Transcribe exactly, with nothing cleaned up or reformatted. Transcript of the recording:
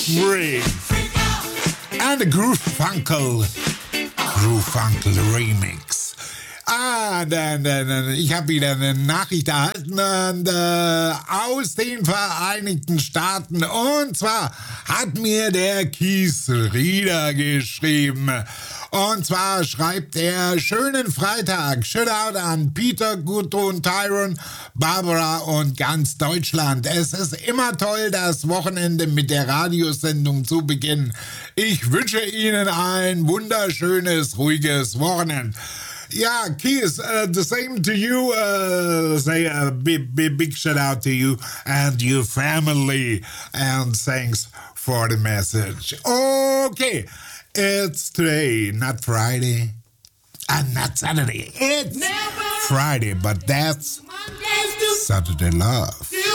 Free. And the Groovefunkel. Groovefunkel Remix. Ah, dann, dann, dann, ich habe wieder eine Nachricht erhalten und, äh, aus den Vereinigten Staaten. Und zwar hat mir der Keith Rieder geschrieben. Und zwar schreibt er, schönen Freitag, Shoutout an Peter, Gudrun, Tyron, Barbara und ganz Deutschland. Es ist immer toll, das Wochenende mit der Radiosendung zu beginnen. Ich wünsche Ihnen ein wunderschönes, ruhiges Wochenende. Yeah, Keith, uh, the same to you. Uh, say a big, big, big shout out to you and your family. And thanks for the message. Okay, it's today, not Friday, and not Saturday. It's Never Friday, but that's Saturday Love.